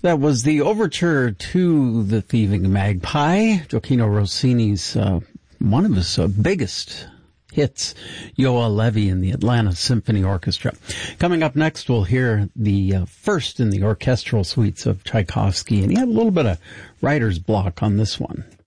That was the overture to The Thieving Magpie, Gioacchino Rossini's, one of his biggest hits, Yoa Levi and the Atlanta Symphony Orchestra. Coming up next, we'll hear the first in the orchestral suites of Tchaikovsky, and he had a little bit of writer's block on this one.